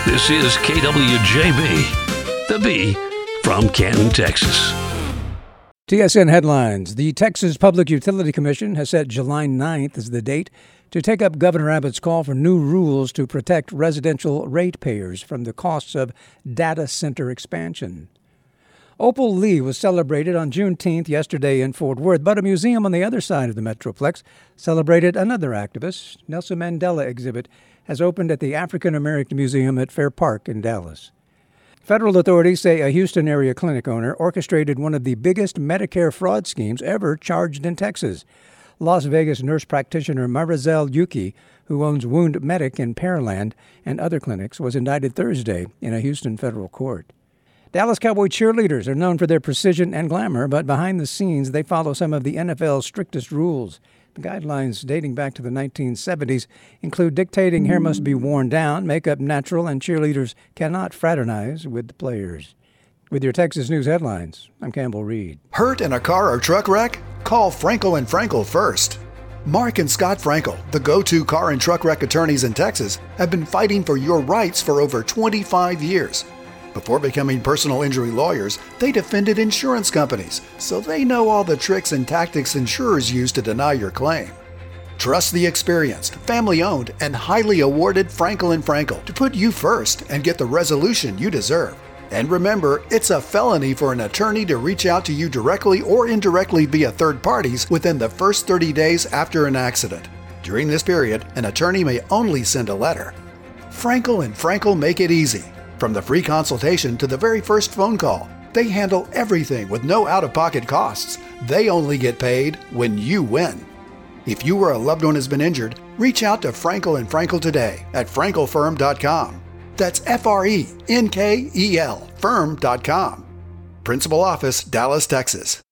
This is KWJB, the B from Canton, Texas. TSN headlines. The Texas Public Utility Commission has set July 9th as the date to take up Governor Abbott's call for new rules to protect residential ratepayers from the costs of data center expansion. Opal Lee was celebrated on Juneteenth yesterday in Fort Worth, but a museum on the other side of the Metroplex celebrated another activist. Nelson Mandela exhibit has opened at the African American Museum at Fair Park in Dallas. Federal authorities say a Houston area clinic owner orchestrated one of the biggest Medicare fraud schemes ever charged in Texas. Las Vegas nurse practitioner Marizel Yuki, who owns Wound Medic in Pearland and other clinics, was indicted Thursday in a Houston federal court. Dallas Cowboy cheerleaders are known for their precision and glamour, but behind the scenes they follow some of the NFL's strictest rules. The guidelines dating back to the 1970s include dictating hair must be worn down, makeup natural, and cheerleaders cannot fraternize with the players. With your Texas News headlines, I'm Campbell Reed. Hurt in a car or truck wreck? Call Frankel & Frankel first. Mark and Scott Frankel, the go-to car and truck wreck attorneys in Texas, have been fighting for your rights for over 25 years. Before becoming personal injury lawyers, they defended insurance companies, so they know all the tricks and tactics insurers use to deny your claim. Trust the experienced, family-owned, and highly awarded Frankel & Frankel to put you first and get the resolution you deserve. And remember, it's a felony for an attorney to reach out to you directly or indirectly via third parties within the first 30 days after an accident. During this period, an attorney may only send a letter. Frankel & Frankel make it easy. From the free consultation to the very first phone call, they handle everything with no out-of-pocket costs. They only get paid when you win. If you or a loved one has been injured, reach out to Frankel & Frankel today at frankelfirm.com. That's F-R-E-N-K-E-L firm.com. Principal Office, Dallas, Texas.